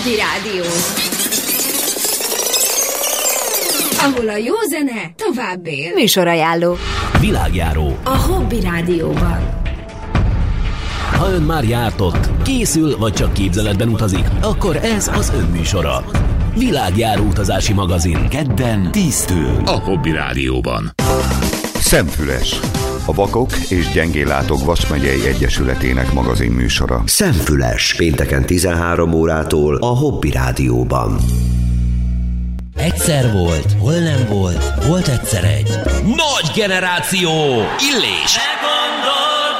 Hobby Rádió, ahol a jó zene tovább él. Műsorajánló. Világjáró. A Hobby Rádióban. Ha ön már járt ott, készül vagy csak képzeletben utazik, akkor ez az ön műsora. Világjáró utazási magazin. Kedden 10-től. A Hobby Rádióban. Szemfüles. A Vakok és Gyengéllátók Vas-megyei Egyesületének magazinműsora. Szemfüles. Pénteken 13 órától a Hobby Rádióban. Egyszer volt, hol nem volt, volt egyszer egy nagy generáció. Illés. Megmondod,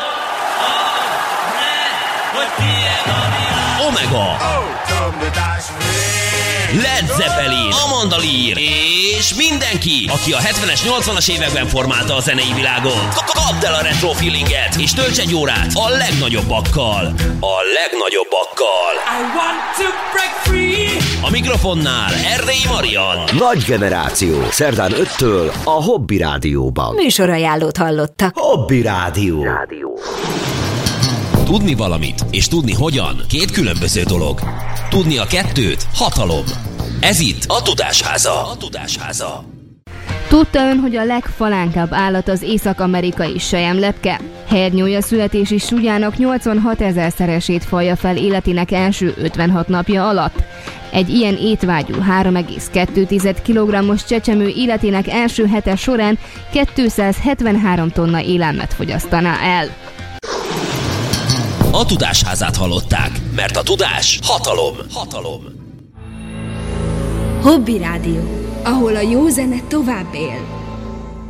hogy tiéd a világ. Omega. Led Zeppelin, Amanda Lear és mindenki, aki a 70-es, 80-as években formálta a zenei világot. Kapd el a retro feelinget, és tölts egy órát a legnagyobbakkal. A legnagyobbbakkal. I want to break free. A mikrofonnál Erdélyi Marian. Nagy generáció. Szerdán 5-től a Hobby Rádióban. Műsorajánlót hallottak. Hobby Rádió. Tudni valamit, és tudni hogyan, két különböző dolog. Tudni a kettőt, hatalom. Ez itt a Tudásháza. A Tudásháza. Tudta ön, hogy a legfalánkább állat az észak-amerikai selyemlepke? Hernyója születési súlyának 86 000-szeresét falja fel életének első 56 napja alatt. Egy ilyen étvágyú 3,2 kg-os csecsemő életének első hete során 273 tonna élelmet fogyasztaná el. A Tudásházát hallották, mert a tudás hatalom. Hatalom. Hobby Rádió, ahol a jó zene tovább él.